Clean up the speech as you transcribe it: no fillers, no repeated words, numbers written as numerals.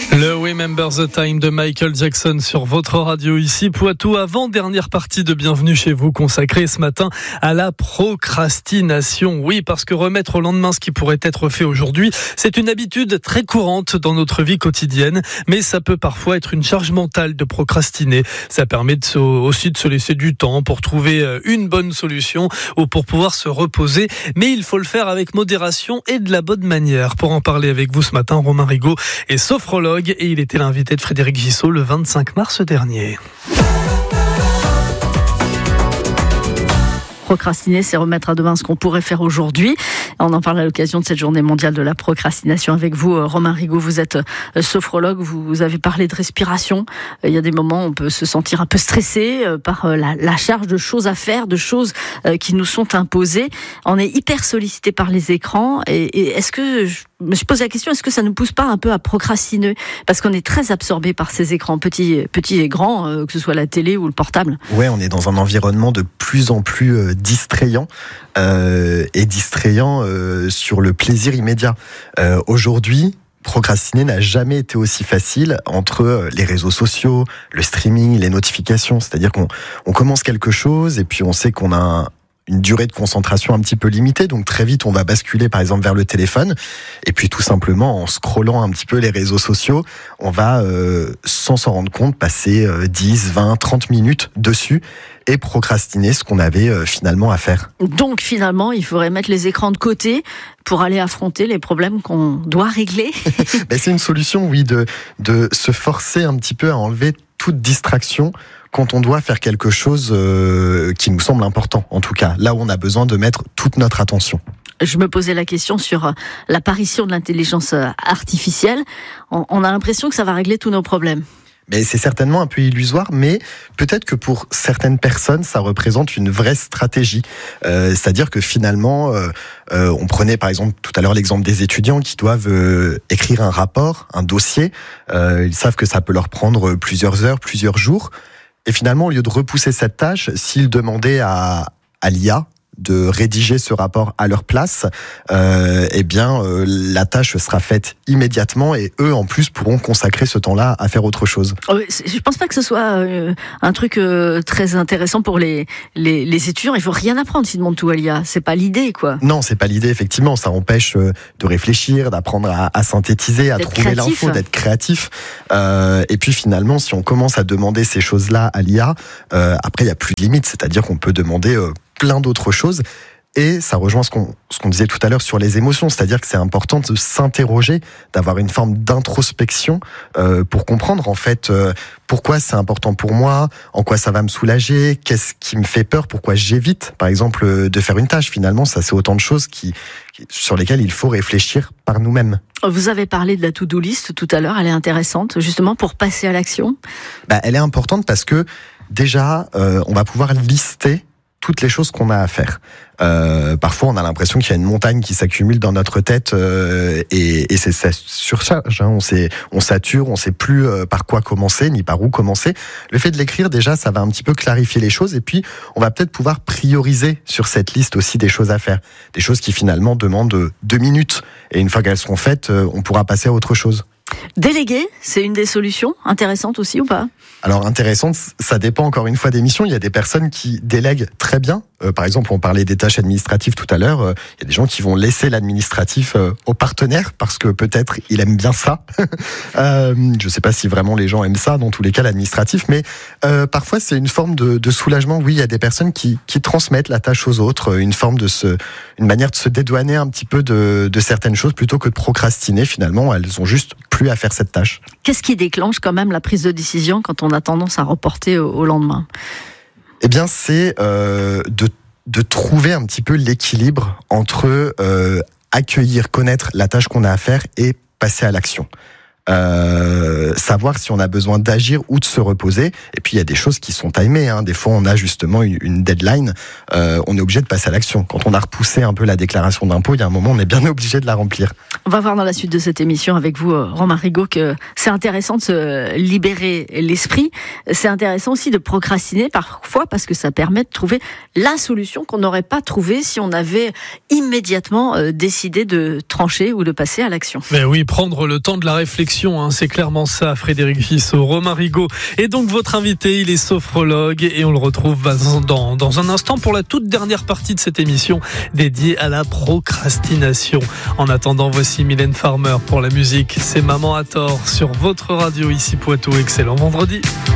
Le Remember the Time de Michael Jackson sur votre radio ici Poitou, avant-dernière partie de Bienvenue chez vous consacrée ce matin à la procrastination. Oui, parce que remettre au lendemain ce qui pourrait être fait aujourd'hui, c'est une habitude très courante dans notre vie quotidienne, mais ça peut parfois être une charge mentale de procrastiner. Ça permet aussi de se laisser du temps pour trouver une bonne solution ou pour pouvoir se reposer, mais il faut le faire avec modération et de la bonne manière. Pour en parler avec vous ce matin, Romain Rigaud est sophrologue et il était l'invité de Frédéric Gissot le 25 mars dernier. Procrastiner, c'est remettre à demain ce qu'on pourrait faire aujourd'hui. On en parle à l'occasion de cette journée mondiale de la procrastination avec vous, Romain Rigaud. Vous êtes sophrologue, vous avez parlé de respiration. Il y a des moments où on peut se sentir un peu stressé par la charge de choses à faire, de choses qui nous sont imposées. On est hyper sollicité par les écrans. Et est-ce que, je me suis posé la question, est-ce que ça ne nous pousse pas un peu à procrastiner ? Parce qu'on est très absorbé par ces écrans, petits et grands, que ce soit la télé ou le portable. Ouais, on est dans un environnement de plus en plus distrayant sur le plaisir immédiat. Aujourd'hui, procrastiner n'a jamais été aussi facile entre les réseaux sociaux, le streaming, les notifications. C'est-à-dire qu'on commence quelque chose et puis on sait qu'on a une durée de concentration un petit peu limitée, donc très vite on va basculer par exemple vers le téléphone, et puis tout simplement en scrollant un petit peu les réseaux sociaux, on va sans s'en rendre compte passer 10, 20, 30 minutes dessus et procrastiner ce qu'on avait finalement à faire. Donc finalement il faudrait mettre les écrans de côté pour aller affronter les problèmes qu'on doit régler. C'est une solution, oui, de se forcer un petit peu à enlever toute distraction quand on doit faire quelque chose qui nous semble important, en tout cas, là où on a besoin de mettre toute notre attention. Je me posais la question sur l'apparition de l'intelligence artificielle. On a l'impression que ça va régler tous nos problèmes. Mais c'est certainement un peu illusoire, mais peut-être que pour certaines personnes, ça représente une vraie stratégie. C'est-à-dire que finalement, on prenait par exemple tout à l'heure l'exemple des étudiants qui doivent écrire un rapport, un dossier. Ils savent que ça peut leur prendre plusieurs heures, plusieurs jours. Et finalement, au lieu de repousser cette tâche, s'ils demandaient à l'IA de rédiger ce rapport à leur place, la tâche sera faite immédiatement et eux, en plus, pourront consacrer ce temps-là à faire autre chose. Je pense pas que ce soit un truc très intéressant pour les étudiants. Il faut rien apprendre s'ils demandent tout à l'IA. C'est pas l'idée, quoi. Non, c'est pas l'idée, effectivement. Ça empêche de réfléchir, d'apprendre à synthétiser, à trouver l'info, d'être créatif. Et puis finalement, si on commence à demander ces choses-là à l'IA, après, il n'y a plus de limite. C'est-à-dire qu'on peut demander plein d'autres choses. Et ça rejoint ce qu'on disait tout à l'heure sur les émotions, c'est-à-dire que c'est important de s'interroger, d'avoir une forme d'introspection pour comprendre en fait pourquoi c'est important pour moi, en quoi ça va me soulager, qu'est-ce qui me fait peur, pourquoi j'évite par exemple de faire une tâche. Finalement, ça c'est autant de choses sur lesquelles il faut réfléchir par nous-mêmes. Vous avez parlé de la to-do list tout à l'heure, elle est intéressante justement pour passer à l'action. Elle est importante parce que déjà on va pouvoir lister toutes les choses qu'on a à faire. Parfois, on a l'impression qu'il y a une montagne qui s'accumule dans notre tête et c'est ça surcharge. On sature, on sait plus par quoi commencer ni par où commencer. Le fait de l'écrire, déjà, ça va un petit peu clarifier les choses et puis on va peut-être pouvoir prioriser sur cette liste aussi des choses à faire. Des choses qui finalement demandent 2 minutes et une fois qu'elles seront faites, on pourra passer à autre chose. Déléguer, c'est une des solutions intéressantes aussi ou pas ? Alors intéressante, ça dépend encore une fois des missions. Il y a des personnes qui délèguent très bien. Par exemple, on parlait des tâches administratives tout à l'heure. Il y a des gens qui vont laisser l'administratif au partenaire parce que peut-être il aime bien ça. Je ne sais pas si vraiment les gens aiment ça, dans tous les cas l'administratif, mais parfois c'est une forme de soulagement. Oui, il y a des personnes qui transmettent la tâche aux autres, une manière de se dédouaner un petit peu de certaines choses plutôt que de procrastiner. Finalement, elles ont juste plus à faire cette tâche. Qu'est-ce qui déclenche quand même la prise de décision quand on a tendance à reporter au lendemain ? Eh bien, c'est de trouver un petit peu l'équilibre entre accueillir, connaître la tâche qu'on a à faire et passer à l'action. Savoir si on a besoin d'agir ou de se reposer. Et puis il y a des choses qui sont timées, hein. Des fois on a justement une deadline, on est obligé de passer à l'action. Quand on a repoussé un peu la déclaration d'impôt, il y a un moment on est bien obligé de la remplir. On va voir dans la suite de cette émission avec vous, Romain Rigaud, que c'est intéressant de se libérer l'esprit. C'est intéressant aussi de procrastiner parfois parce que ça permet de trouver la solution qu'on n'aurait pas trouvée si on avait immédiatement décidé de trancher ou de passer à l'action. Mais oui, prendre le temps de la réflexion l'action, hein, c'est clairement ça, Frédéric Fissot. Romain Rigaud est donc votre invité, il est sophrologue et on le retrouve dans un instant pour la toute dernière partie de cette émission dédiée à la procrastination. En attendant, voici Mylène Farmer pour la musique. C'est Maman à tort sur votre radio ici Poitou. Excellent vendredi.